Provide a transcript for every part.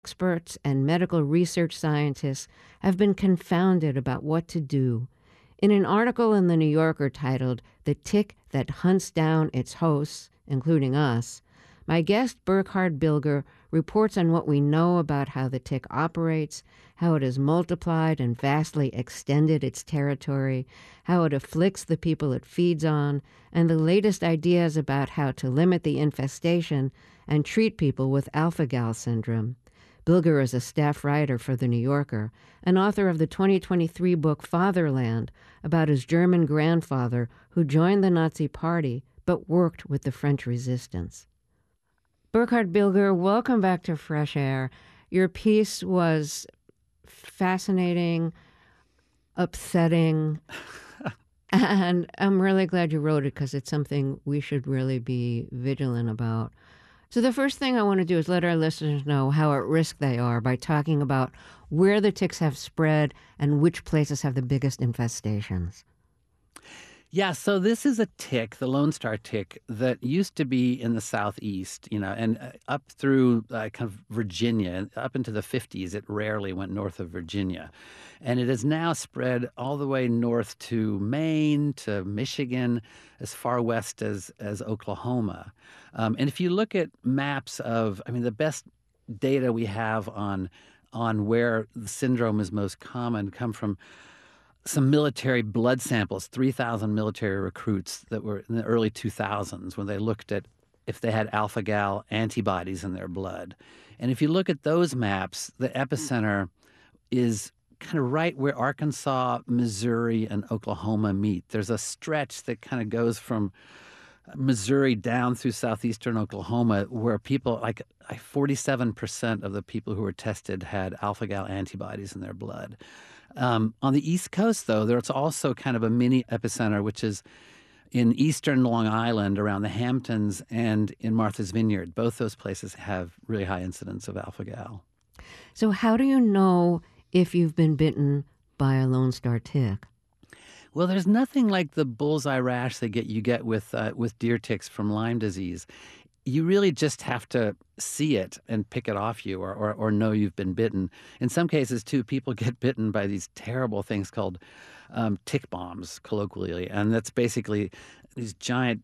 Experts and medical research scientists have been confounded about what to do. In an article in The New Yorker titled "The Tick That Hunts Down Its Hosts," including us, my guest Burkhard Bilger reports on what we know about how the tick operates, how it has multiplied and vastly extended its territory, how it afflicts the people it feeds on, and the latest ideas about how to limit the infestation and treat people with alpha-gal syndrome. Bilger is a staff writer for The New Yorker and author of the 2023 book Fatherland, about his German grandfather who joined the Nazi Party but worked with the French resistance. Burkhard Bilger, welcome back to Fresh Air. Your piece was fascinating, upsetting, and I'm really glad you wrote it because it's something we should really be vigilant about. So the first thing I want to do is let our listeners know how at risk they are by talking about where the ticks have spread and which places have the biggest infestations. Yeah, so this is a tick, the Lone Star tick, that used to be in the southeast, and up through kind of Virginia, up into the 50s, it rarely went north of Virginia. And it has now spread all the way north to Maine, to Michigan, as far west as Oklahoma. And if you look at maps the best data we have on where the syndrome is most common come from some military blood samples, 3,000 military recruits that were in the early 2000s when they looked at if they had alpha-gal antibodies in their blood. And if you look at those maps, the epicenter is kind of right where Arkansas, Missouri, and Oklahoma meet. There's a stretch that kind of goes from Missouri down through southeastern Oklahoma where people, like 47% of the people who were tested had alpha-gal antibodies in their blood. On the East Coast, though, there's also kind of a mini epicenter, which is in eastern Long Island around the Hamptons and in Martha's Vineyard. Both those places have really high incidence of alpha-gal. So how do you know if you've been bitten by a Lone Star tick? Well, there's nothing like the bullseye rash that you get with deer ticks from Lyme disease. You really just have to see it and pick it off you or know you've been bitten. In some cases, too, people get bitten by these terrible things called tick bombs, colloquially. And that's basically these giant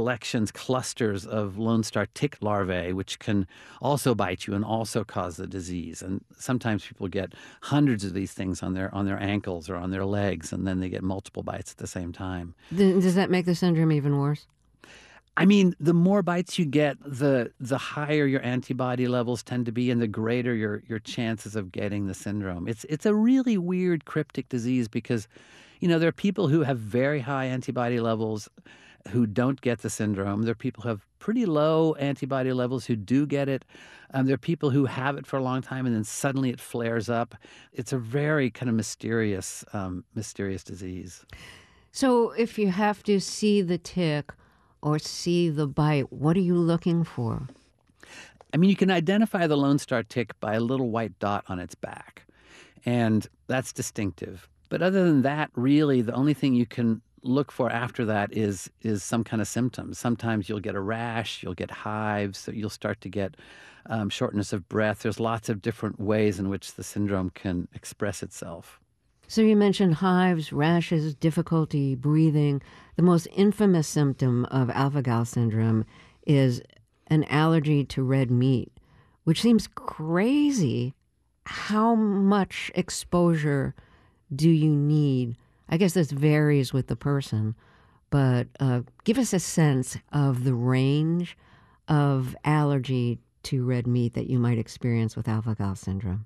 clusters of Lone Star tick larvae, which can also bite you and also cause the disease. And sometimes people get hundreds of these things on their ankles or on their legs, and then they get multiple bites at the same time. Does that make the syndrome even worse? I mean, the more bites you get, the higher your antibody levels tend to be, and the greater your chances of getting the syndrome. It's a really weird cryptic disease because, there are people who have very high antibody levels who don't get the syndrome. There are people who have pretty low antibody levels who do get it. There are people who have it for a long time and then suddenly it flares up. It's a very kind of mysterious disease. So if you have to see the tick or see the bite, what are you looking for? I mean, you can identify the Lone Star tick by a little white dot on its back, and that's distinctive. But other than that, really, the only thing you can look for after that is some kind of symptoms. Sometimes you'll get a rash, you'll get hives, so you'll start to get shortness of breath. There's lots of different ways in which the syndrome can express itself. So you mentioned hives, rashes, difficulty breathing. The most infamous symptom of alpha-gal syndrome is an allergy to red meat, which seems crazy. How much exposure do you need? I guess this varies with the person, but give us a sense of the range of allergy to red meat that you might experience with alpha-gal syndrome.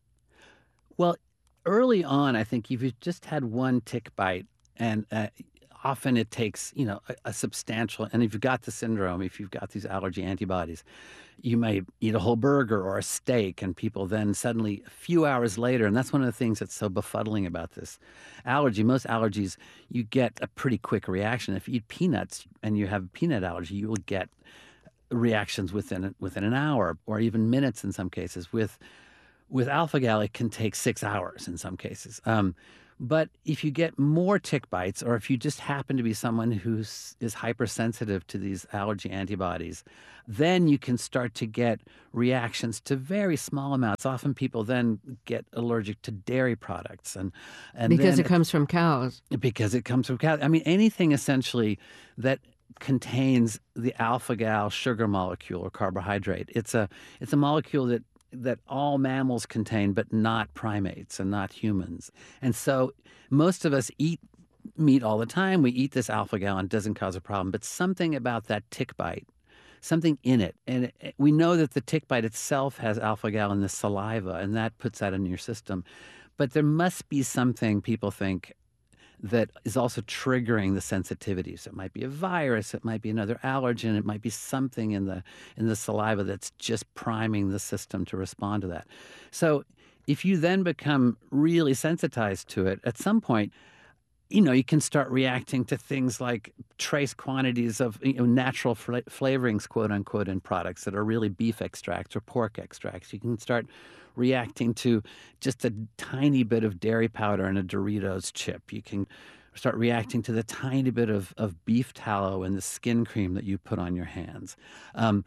Well, early on, I think if you've just had one tick bite, and often it takes, a substantial, and if you've got the syndrome, if you've got these allergy antibodies, you may eat a whole burger or a steak, and people then suddenly, a few hours later, and that's one of the things that's so befuddling about this allergy. Most allergies, you get a pretty quick reaction. If you eat peanuts and you have a peanut allergy, you will get reactions within an hour or even minutes in some cases. With alpha-gal, it can take 6 hours in some cases. But if you get more tick bites, or if you just happen to be someone is hypersensitive to these allergy antibodies, then you can start to get reactions to very small amounts. Often people then get allergic to dairy products, and Because then it comes from cows. because it comes from cows. I mean, anything essentially that contains the alpha-gal sugar molecule or carbohydrate. It's a molecule that all mammals contain, but not primates and not humans. And so most of us eat meat all the time. We eat this alpha-gal and it doesn't cause a problem. But something about that tick bite, something in it, and we know that the tick bite itself has alpha-gal in the saliva, and that puts that in your system. But there must be something, people think, that is also triggering the sensitivity. So it might be a virus, it might be another allergen, it might be something in the saliva that's just priming the system to respond to that. So if you then become really sensitized to it, at some point, you can start reacting to things like trace quantities of natural flavorings, quote unquote, in products that are really beef extracts or pork extracts. You can start reacting to just a tiny bit of dairy powder in a Doritos chip. You can start reacting to the tiny bit of beef tallow in the skin cream that you put on your hands. Um,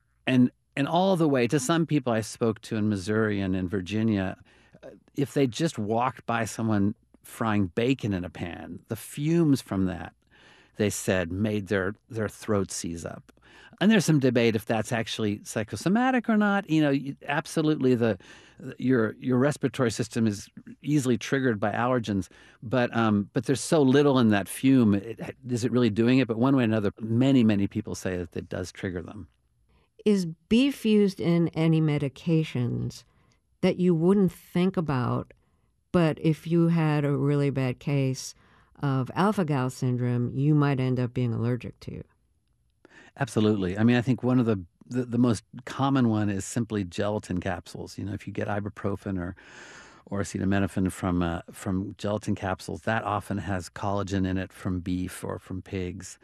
and all the way to some people I spoke to in Missouri and in Virginia, if they just walked by someone frying bacon in a pan, the fumes from that, they said, made their throat seize up. And there's some debate if that's actually psychosomatic or not. Absolutely, your respiratory system is easily triggered by allergens, but there's so little in that fume. Is it really doing it? But one way or another, many people say that it does trigger them. Is beef used in any medications that you wouldn't think about, but if you had a really bad case of alpha-gal syndrome, you might end up being allergic to? Absolutely. I mean, I think one of the most common one is simply gelatin capsules. If you get ibuprofen or acetaminophen from gelatin capsules, that often has collagen in it from beef or from pigs.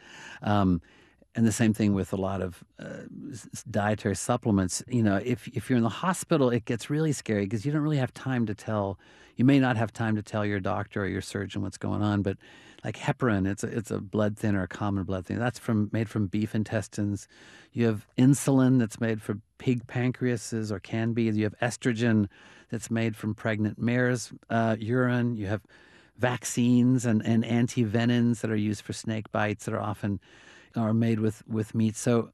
And the same thing with a lot of dietary supplements. If you're in the hospital, it gets really scary because you don't really have time to tell. You may not have time to tell your doctor or your surgeon what's going on. But like heparin, it's a blood thinner, a common blood thinner. That's made from beef intestines. You have insulin that's made from pig pancreases or can be. You have estrogen that's made from pregnant mare's urine. You have vaccines and antivenins that are used for snake bites that are made with meat. So,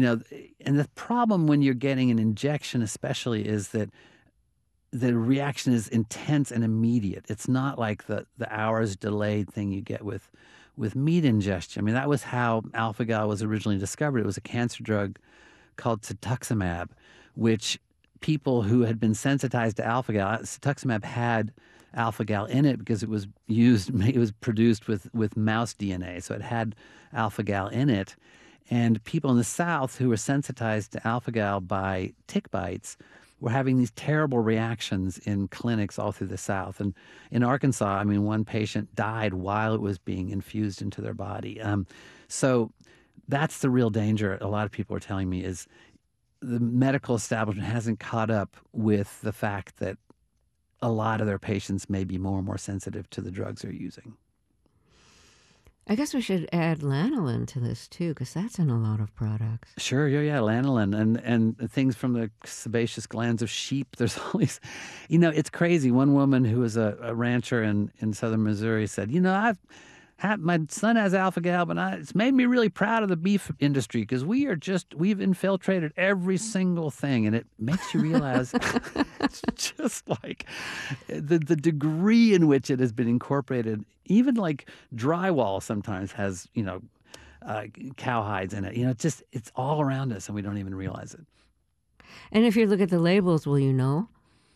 and the problem when you're getting an injection especially is that the reaction is intense and immediate. It's not like the hours delayed thing you get with meat ingestion. I mean, that was how alpha-gal was originally discovered. It was a cancer drug called cetuximab, which people who had been sensitized to alpha-gal, cetuximab had alpha-gal in it because it was produced with mouse DNA. So it had alpha-gal in it. And people in the South who were sensitized to alpha-gal by tick bites were having these terrible reactions in clinics all through the South. And in Arkansas, I mean, one patient died while it was being infused into their body. So that's the real danger, a lot of people are telling me, is the medical establishment hasn't caught up with the fact that a lot of their patients may be more and more sensitive to the drugs they're using. I guess we should add lanolin to this too, because that's in a lot of products. Sure, yeah, lanolin and things from the sebaceous glands of sheep. There's all these, it's crazy. One woman who was a rancher in southern Missouri said, my son has alpha-gal, but it's made me really proud of the beef industry because we've infiltrated every single thing. And it makes you realize it's just like the degree in which it has been incorporated. Even like drywall sometimes has, cowhides in it. It's all around us and we don't even realize it. And if you look at the labels, will you know?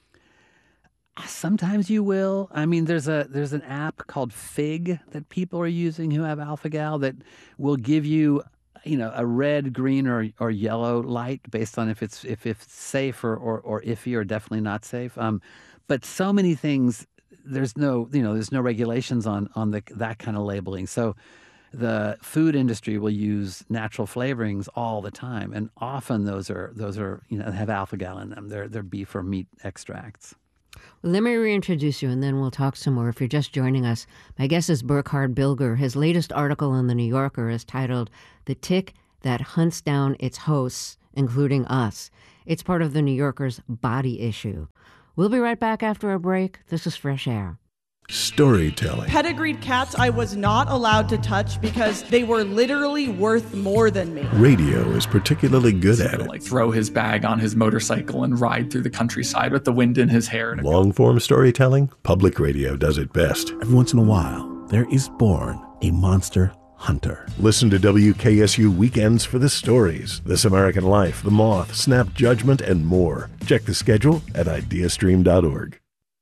Sometimes you will. I mean, there's an app called Fig that people are using who have alpha-gal that will give you, a red, green, or yellow light based on if it's safe or iffy or definitely not safe. But so many things, there's no regulations on that kind of labeling. So the food industry will use natural flavorings all the time, and often those are have alpha-gal in them. They're beef or meat extracts. Well, let me reintroduce you and then we'll talk some more. If you're just joining us, my guest is Burkhard Bilger. His latest article in The New Yorker is titled The Tick That Hunts Down Its Hosts, Including Us. It's part of The New Yorker's body issue. We'll be right back after a break. This is Fresh Air. Storytelling. Pedigreed cats I was not allowed to touch because they were literally worth more than me. Radio is particularly good at it. Like throw his bag on his motorcycle and ride through the countryside with the wind in his hair. Long-form storytelling, public radio does it best. Every once in a while, there is born a monster hunter. Listen to WKSU Weekends for the stories, This American Life, The Moth, Snap Judgment, and more. Check the schedule at ideastream.org.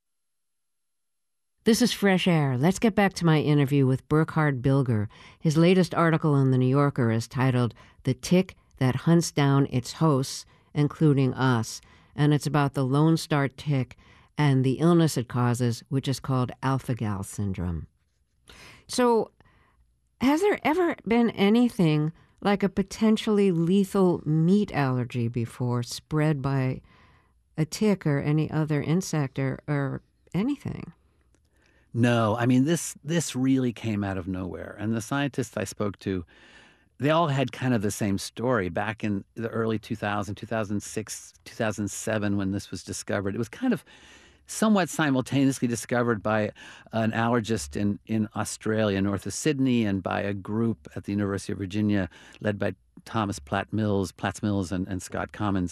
This is Fresh Air. Let's get back to my interview with Burkhard Bilger. His latest article in The New Yorker is titled The Tick That Hunts Down Its Hosts, Including Us. And it's about the Lone Star tick and the illness it causes, which is called alpha-gal syndrome. So, has there ever been anything like a potentially lethal meat allergy before spread by a tick or any other insect or anything? No, I mean, this really came out of nowhere. And the scientists I spoke to, they all had kind of the same story back in the early 2000s, 2006, 2007, when this was discovered. It was kind of somewhat simultaneously discovered by an allergist in Australia, north of Sydney, and by a group at the University of Virginia led by Thomas Platts Mills and Scott Commons.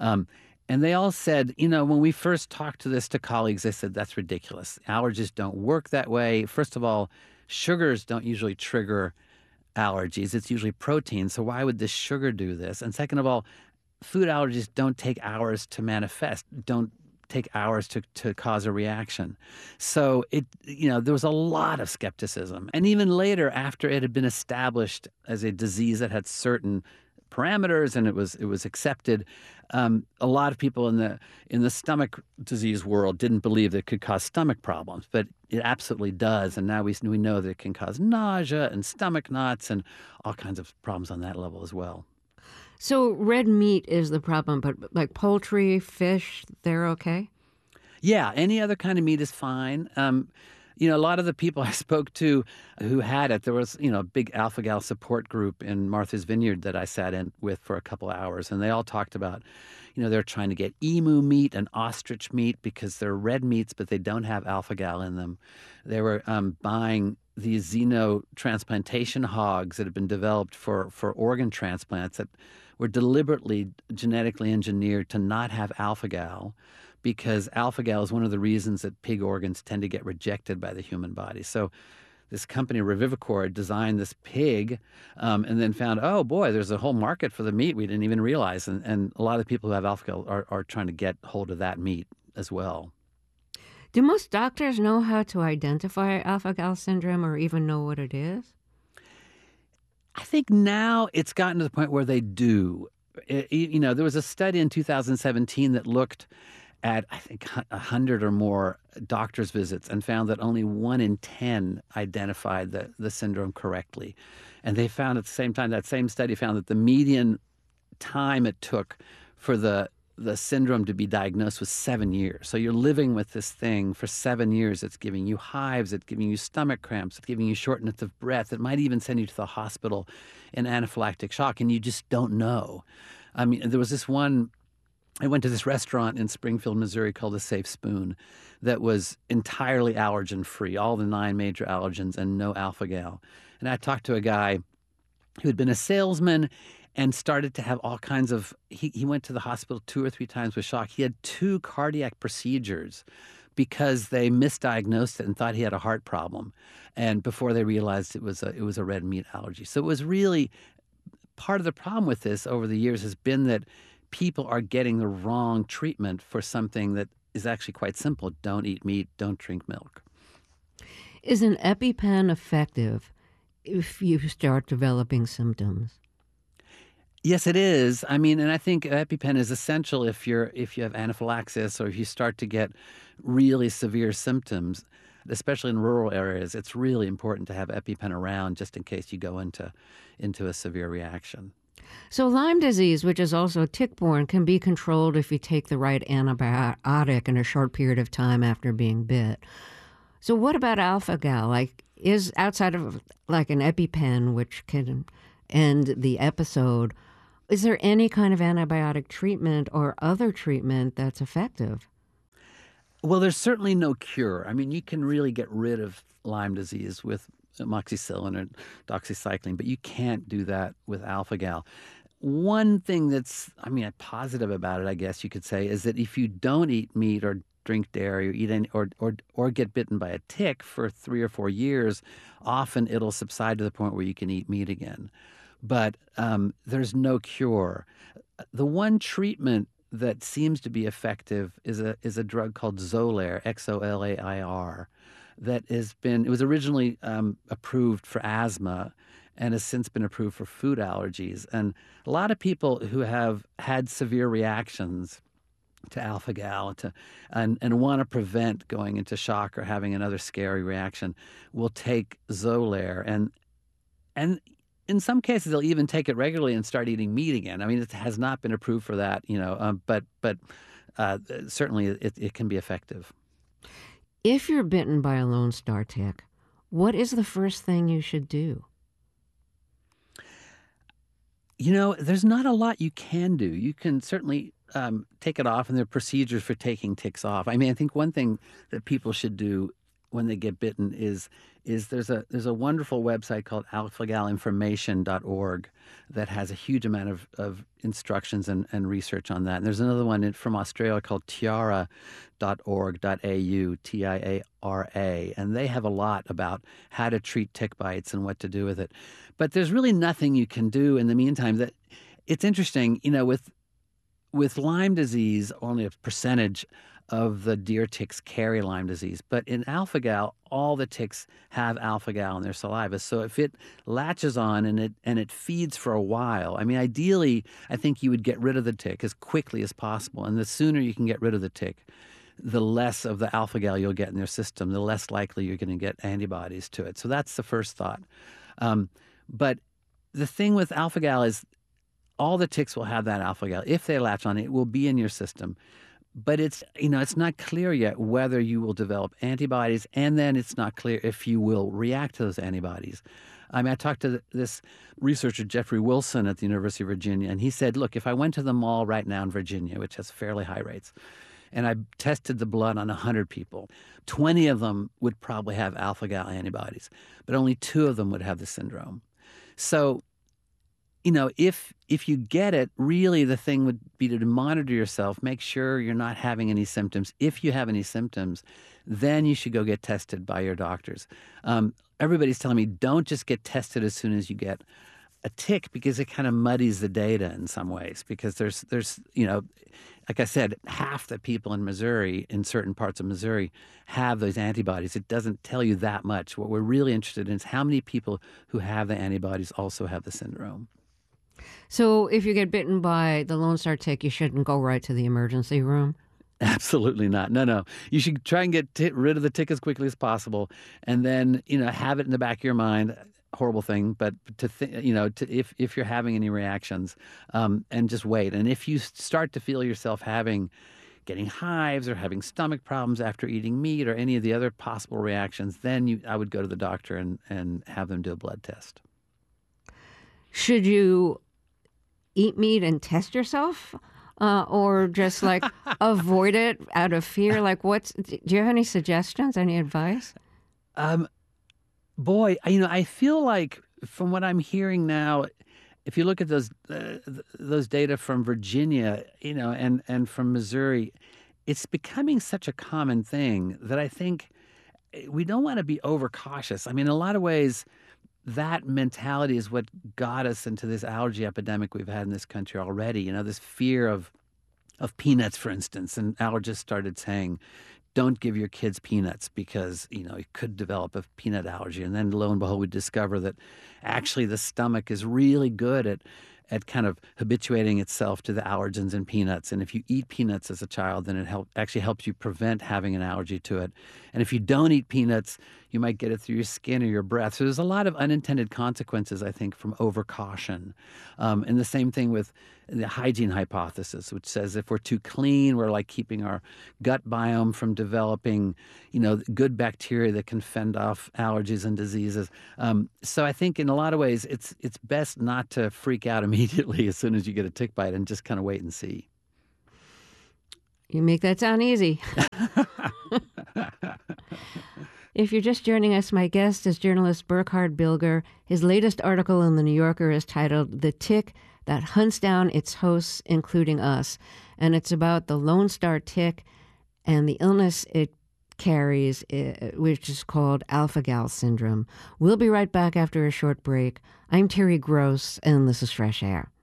And they all said, when we first talked to this to colleagues, they said, that's ridiculous. Allergies don't work that way. First of all, sugars don't usually trigger allergies. It's usually protein. So why would this sugar do this? And second of all, food allergies don't take hours to manifest, don't take hours to cause a reaction. So there was a lot of skepticism. And even later, after it had been established as a disease that had certain parameters and it was accepted, a lot of people in the stomach disease world didn't believe that it could cause stomach problems, but it absolutely does. And now we know that it can cause nausea and stomach knots and all kinds of problems on that level as well. So red meat is the problem, but like poultry, fish, they're okay? Yeah, any other kind of meat is fine. A lot of the people I spoke to who had it, there was, a big alpha-gal support group in Martha's Vineyard that I sat in with for a couple of hours, and they all talked about, they're trying to get emu meat and ostrich meat because they're red meats, but they don't have alpha-gal in them. They were buying these xenotransplantation hogs that had been developed for organ transplants that were deliberately genetically engineered to not have alpha-gal, because alpha-gal is one of the reasons that pig organs tend to get rejected by the human body. So this company, Revivicor, designed this pig and then found, oh, boy, there's a whole market for the meat we didn't even realize. And a lot of people who have alpha-gal are trying to get hold of that meat as well. Do most doctors know how to identify alpha-gal syndrome or even know what it is? I think now it's gotten to the point where they do. There was a study in 2017 that looked at, I think, 100 or more doctor's visits and found that only 1 in 10 identified the syndrome correctly. And they found at the same time, that same study found that the median time it took for the syndrome to be diagnosed was 7 years. So you're living with this thing for 7 years. It's giving you hives, it's giving you stomach cramps, it's giving you shortness of breath. It might even send you to the hospital in anaphylactic shock, and you just don't know. I mean, there was this one, I went to this restaurant in Springfield, Missouri called The Safe Spoon that was entirely allergen-free, all the 9 major allergens and no alpha-gal. And I talked to a guy who had been a salesman and started to have all kinds of, he went to the hospital 2 or 3 times with shock. He had 2 cardiac procedures because they misdiagnosed it and thought he had a heart problem. And before they realized it was a red meat allergy. So it was really, part of the problem with this over the years has been that people are getting the wrong treatment for something that is actually quite simple. Don't eat meat, don't drink milk. Is an EpiPen effective if you start developing symptoms? Yes, it is. I mean, and I think EpiPen is essential if you have anaphylaxis or if you start to get really severe symptoms, especially in rural areas. It's really important to have EpiPen around just in case you go into a severe reaction. So Lyme disease, which is also tick-borne, can be controlled if you take the right antibiotic in a short period of time after being bit. So what about alpha-gal? Like, is outside of like an EpiPen, which can end the episode, is there any kind of antibiotic treatment or other treatment that's effective? Well, there's certainly no cure. I mean, you can really get rid of Lyme disease with amoxicillin or doxycycline, but you can't do that with alpha-gal. One thing that's, positive about it, I guess you could say, is that if you don't eat meat or drink dairy or eat any, or get bitten by a tick for 3 or 4 years, often it'll subside to the point where you can eat meat again. But there's no cure. The one treatment that seems to be effective is a drug called Xolair, Xolair, it was originally approved for asthma and has since been approved for food allergies. And a lot of people who have had severe reactions to alpha-gal and want to prevent going into shock or having another scary reaction will take Xolair. And in some cases, they'll even take it regularly and start eating meat again. I mean, it has not been approved for that, but certainly it can be effective. If you're bitten by a Lone Star tick, what is the first thing you should do? There's not a lot you can do. You can certainly take it off, and there are procedures for taking ticks off. I mean, I think one thing that people should do when they get bitten is there's a wonderful website called alphagalinformation.org that has a huge amount of instructions and research on that. And there's another one from Australia called tiara.org.au, TIARA, and they have a lot about how to treat tick bites and what to do with it. But there's really nothing you can do in the meantime. That it's interesting, with Lyme disease, only a percentage of the deer ticks carry Lyme disease. But in alpha-gal, all the ticks have alpha-gal in their saliva. So if it latches on and it feeds for a while, I mean, ideally, I think you would get rid of the tick as quickly as possible. And the sooner you can get rid of the tick, the less of the alpha-gal you'll get in their system, the less likely you're going to get antibodies to it. So that's the first thought. But the thing with alpha-gal is all the ticks will have that alpha-gal. If they latch on, it will be in your system. But it's not clear yet whether you will develop antibodies, and then it's not clear if you will react to those antibodies. I mean, I talked to this researcher, Jeffrey Wilson, at the University of Virginia, and he said, look, if I went to the mall right now in Virginia, which has fairly high rates, and I tested the blood on 100 people, 20 of them would probably have alpha-gal antibodies, but only 2 of them would have the syndrome. So, if you get it, really the thing would be to monitor yourself, make sure you're not having any symptoms. If you have any symptoms, then you should go get tested by your doctors. Everybody's telling me don't just get tested as soon as you get a tick, because it kind of muddies the data in some ways, because there's like I said, half the people in Missouri, in certain parts of Missouri, have those antibodies. It doesn't tell you that much. What we're really interested in is how many people who have the antibodies also have the syndrome. So if you get bitten by the Lone Star tick, you shouldn't go right to the emergency room? Absolutely not. No. You should try and get rid of the tick as quickly as possible, and then have it in the back of your mind. Horrible thing, but if you're having any reactions, and just wait. And if you start to feel yourself getting hives or having stomach problems after eating meat or any of the other possible reactions, then I would go to the doctor and have them do a blood test. Should you eat meat and test yourself, or just like avoid it out of fear? Like, do you have any suggestions, any advice? Boy, I feel like from what I'm hearing now, if you look at those data from Virginia, and from Missouri, it's becoming such a common thing that I think we don't want to be overcautious. I mean, in a lot of ways, that mentality is what got us into this allergy epidemic we've had in this country already. This fear of peanuts, for instance, and allergists started saying, don't give your kids peanuts because, you could develop a peanut allergy. And then lo and behold, we discover that actually the stomach is really good at kind of habituating itself to the allergens in peanuts. And if you eat peanuts as a child, then it actually helps you prevent having an allergy to it. And if you don't eat peanuts, You might get it through your skin or your breath. So there's a lot of unintended consequences, I think, from overcaution. And the same thing with the hygiene hypothesis, which says if we're too clean, we're like keeping our gut biome from developing, good bacteria that can fend off allergies and diseases. So I think in a lot of ways, it's best not to freak out immediately as soon as you get a tick bite and just kind of wait and see. You make that sound easy. If you're just joining us, my guest is journalist Burkhard Bilger. His latest article in The New Yorker is titled "The Tick That Hunts Down Its Hosts, Including Us." And it's about the Lone Star tick and the illness it carries, which is called alpha-gal syndrome. We'll be right back after a short break. I'm Terry Gross, and this is Fresh Air.